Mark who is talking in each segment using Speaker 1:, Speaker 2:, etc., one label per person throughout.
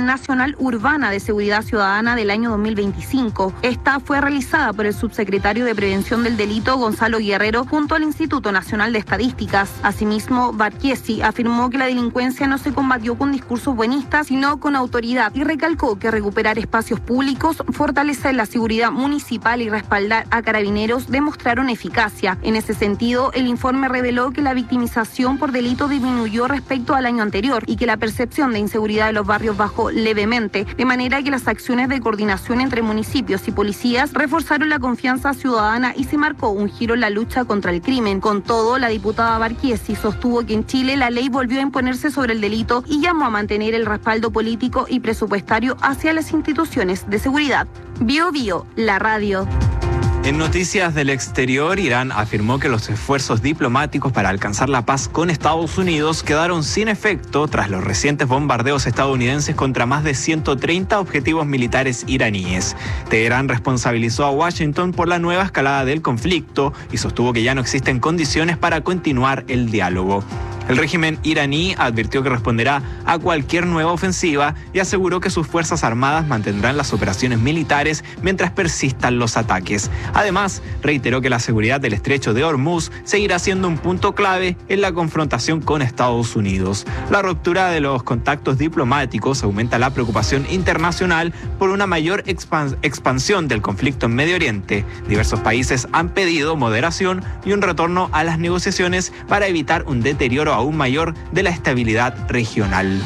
Speaker 1: Nacional Urbana de Seguridad Ciudadana del año 2025. Esta fue realizada por el subsecretario de Prevención del Delito, Gonzalo Guerrero, junto al Instituto Nacional de Estadísticas. Asimismo, Barquiesi afirmó que la delincuencia no se combatió con discursos buenistas, sino con autoridad, y recalcó que recuperar espacios públicos, fortalecer la seguridad municipal y respaldar a carabineros demostraron eficacia. En ese sentido, el informe reveló que la victimización por delito disminuyó respecto al año anterior y que la percepción de inseguridad de los barrios bajó levemente, de manera que las acciones de coordinación entre municipios y policías reforzaron la confianza ciudadana y se marcó un giro en la lucha contra el crimen. Con todo, la diputada Barquiesi sostuvo que en Chile la ley volvió a imponerse sobre el delito y llamó a mantener el respaldo político y presupuestario hacia las instituciones de seguridad. Bio Bio, la radio.
Speaker 2: En noticias del exterior, Irán afirmó que los esfuerzos diplomáticos para alcanzar la paz con Estados Unidos quedaron sin efecto tras los recientes bombardeos estadounidenses contra más de 130 objetivos militares iraníes. Teherán responsabilizó a Washington por la nueva escalada del conflicto y sostuvo que ya no existen condiciones para continuar el diálogo. El régimen iraní advirtió que responderá a cualquier nueva ofensiva y aseguró que sus fuerzas armadas mantendrán las operaciones militares mientras persistan los ataques. Además, reiteró que la seguridad del estrecho de Hormuz seguirá siendo un punto clave en la confrontación con Estados Unidos. La ruptura de los contactos diplomáticos aumenta la preocupación internacional por una mayor expansión del conflicto en Medio Oriente. Diversos países han pedido moderación y un retorno a las negociaciones para evitar un deterioro aún mayor de la estabilidad regional.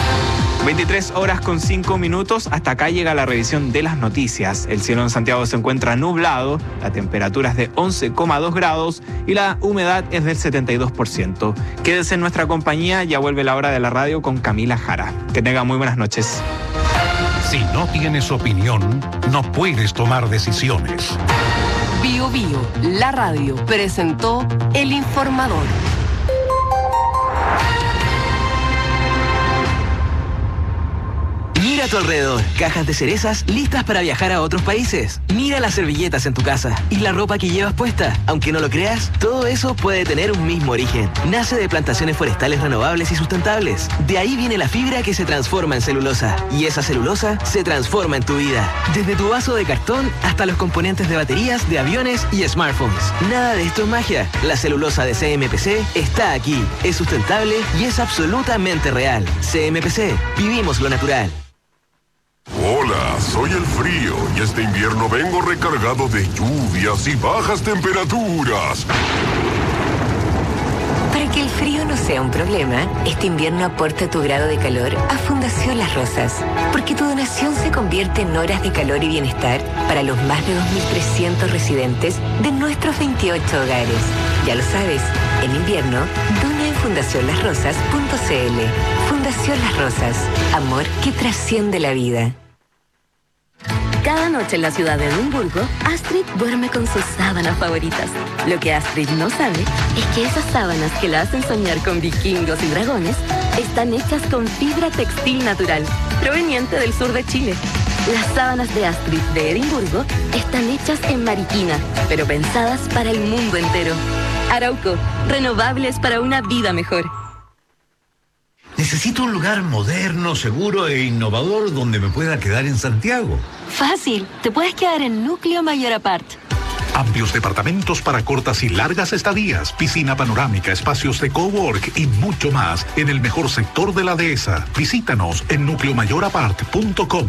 Speaker 2: 23:05. Hasta acá llega la revisión de las noticias. El cielo en Santiago se encuentra nublado, la temperatura es de 11,2 grados y la humedad es del 72%. Quédese en nuestra compañía, ya vuelve la hora de la radio con Camila Jara. Que tenga muy buenas noches.
Speaker 3: Si no tienes opinión, no puedes tomar decisiones.
Speaker 4: Bio Bio, la radio, presentó El Informador.
Speaker 5: Mira a tu alrededor, cajas de cerezas listas para viajar a otros países. Mira las servilletas en tu casa y la ropa que llevas puesta. Aunque no lo creas, todo eso puede tener un mismo origen. Nace de plantaciones forestales renovables y sustentables. De ahí viene la fibra que se transforma en celulosa. Y esa celulosa se transforma en tu vida. Desde tu vaso de cartón hasta los componentes de baterías, de aviones y smartphones. Nada de esto es magia. La celulosa de CMPC está aquí. Es sustentable y es absolutamente real. CMPC, vivimos lo natural.
Speaker 6: Hola, soy el frío y este invierno vengo recargado de lluvias y bajas temperaturas.
Speaker 7: Para que el frío no sea un problema, este invierno aporta tu grado de calor a Fundación Las Rosas, porque tu donación se convierte en horas de calor y bienestar para los más de 2.300 residentes de nuestros 28 hogares. Ya lo sabes, en invierno, dona en fundacionlasrosas.cl. Fundación Las Rosas, amor que trasciende la vida.
Speaker 8: Cada noche en la ciudad de Edimburgo, Astrid duerme con sus sábanas favoritas. Lo que Astrid no sabe es que esas sábanas que la hacen soñar con vikingos y dragones están hechas con fibra textil natural, proveniente del sur de Chile. Las sábanas de Astrid de Edimburgo están hechas en Mariquina, pero pensadas para el mundo entero. Arauco, renovables para una vida mejor.
Speaker 9: Necesito un lugar moderno, seguro e innovador donde me pueda quedar en Santiago.
Speaker 8: Fácil, te puedes quedar en Núcleo Mayor Apart.
Speaker 3: Amplios departamentos para cortas y largas estadías, piscina panorámica, espacios de cowork y mucho más en el mejor sector de la dehesa. Visítanos en nucleomayorapart.com.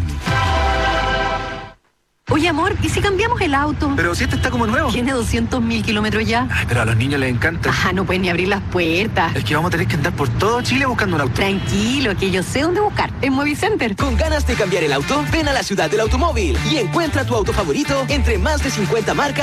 Speaker 4: Oye, amor, ¿y si cambiamos el auto?
Speaker 5: Pero si este está como nuevo.
Speaker 4: Tiene 200.000 kilómetros ya.
Speaker 5: Ay, pero a los niños les encanta.
Speaker 4: Ajá, no pueden ni abrir las puertas.
Speaker 5: Es que vamos a tener que andar por todo Chile buscando un auto.
Speaker 4: Tranquilo, que yo sé dónde buscar. En Movicenter.
Speaker 5: ¿Con ganas de cambiar el auto? Ven a la ciudad del automóvil y encuentra tu auto favorito entre más de 50 marcas